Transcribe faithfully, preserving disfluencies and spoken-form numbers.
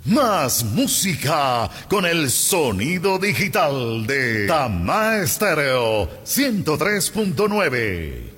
Más música con el sonido digital de Tama Estéreo ciento tres punto nueve.